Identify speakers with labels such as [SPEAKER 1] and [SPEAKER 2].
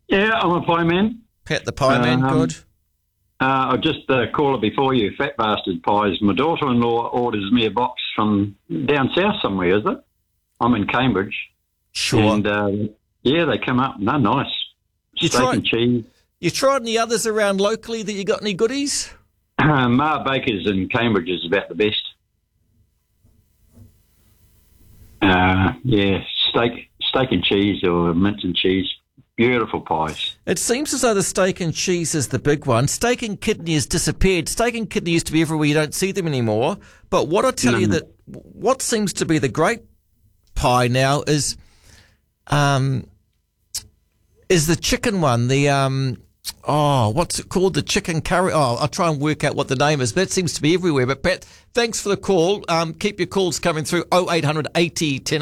[SPEAKER 1] Yeah, I'm a pie man.
[SPEAKER 2] Pat the Pie Man, good.
[SPEAKER 1] I just call it before you, fat bastard pies. My daughter-in-law orders me a box from down south somewhere, is it? I'm in Cambridge.
[SPEAKER 2] Sure.
[SPEAKER 1] And, yeah, they come up. They're nice.
[SPEAKER 2] You
[SPEAKER 1] Steak and cheese.
[SPEAKER 2] You tried any others around locally that you got any goodies?
[SPEAKER 1] Ma Baker's in Cambridge is about the best. Yeah, steak and cheese or mince and cheese. Beautiful pies.
[SPEAKER 2] It seems as though the steak and cheese is the big one. Steak and kidney has disappeared. Steak and kidney used to be everywhere. You don't see them anymore. But what I tell you that what seems to be the great pie now is the chicken one. The what's it called? The chicken curry. Oh, I'll try and work out what the name is. That seems to be everywhere. But Pat, thanks for the call. Keep your calls coming through 0800 80 10